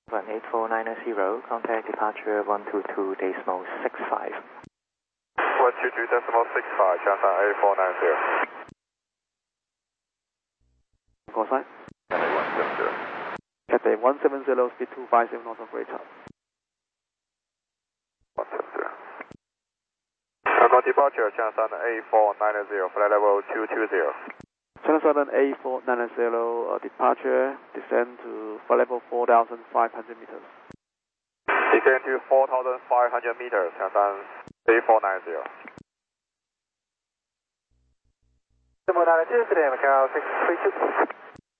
18490, contact departure 122.65. 122.65, Chanson A490. Call sign. Cathay 170. Cathay 170, speed 250 north of radar. 170. Go departure, Chanson A490, flight level 220. Channel 7 A490, departure, descend to flight level 4,500 meters. Descend to 4,500 meters, Chanson A490. 492, today Macau 632.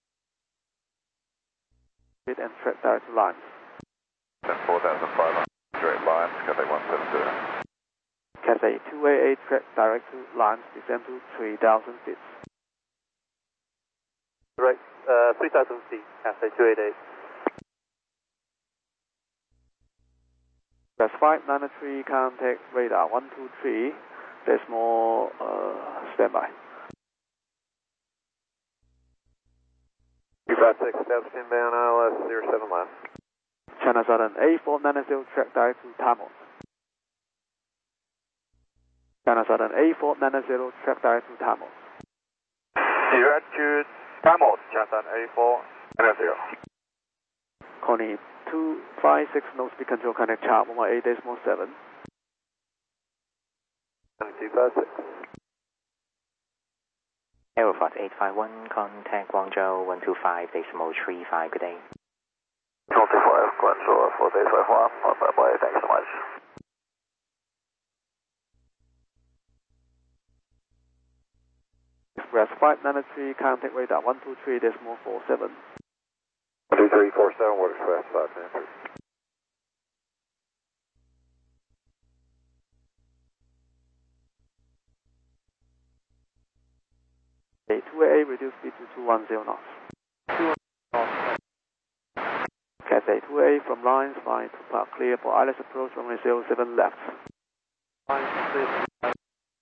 Speed and track direct to lines. 4,500, straight lines, Cathay 170. Cathay 288, track direct to lines, descend to 3,000 feet. Right, 3,000 feet, Cathay 288. That's 593, contact radar 123, decimal, standby. U56, steps inbound ILS 07 line. China Southern A490, track direct to Tamos. China Southern A490, track direct to Tamos. Direct to Tamos, Chanson A490. Connie 256, no speed control, connect chart 118.7. 256. Aeroflot 851, contact Guangzhou 125.35, good day. 125, Guangzhou 4851, 155, thanks so much. Express 593, contact radar 123.47. 12347, Water Express 593. A2A, reduce speed to 210 knots. 210 knots. Cathay 2A from lines, flying to park clear for ILS approach, runway 07 left. Line clear.